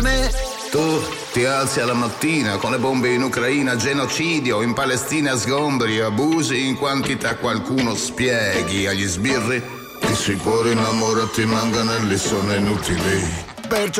Tu ti alzi alla mattina con le bombe in Ucraina, genocidio, in Palestina sgombri, abusi in quantità, qualcuno spieghi agli sbirri che se i cuori innamorati manganelli sono inutili. Perciò